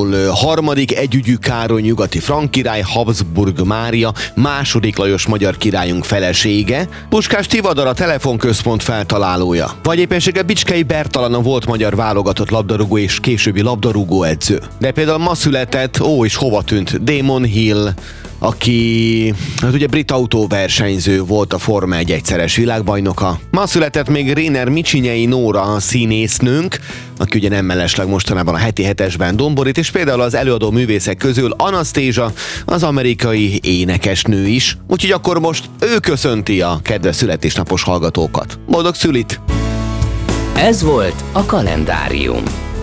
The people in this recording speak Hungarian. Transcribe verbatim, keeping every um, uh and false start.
például harmadik együgyű Károly nyugati frank király, Habsburg Mária, második Lajos magyar királyunk felesége, Puskás Tivadar a telefonközpont feltalálója, vagy éppenséggel Bicskei Bertalan a volt magyar válogatott labdarúgó és későbbi labdarúgó edző. De például ma született, ó és hova tűnt, Damon Hill, aki hát ugye brit autóversenyző volt, a Forma egy egyszeres világbajnoka. Ma született még Réner Micsinyei Nóra, a színésznőnk, aki ugye nem mellesleg mostanában a heti hetesben domborít, és például az előadó művészek közül Anastasia, az amerikai énekesnő is. Úgyhogy akkor most ő köszönti a kedves születésnapos hallgatókat. Boldog szülit! Ez volt a Kalendárium.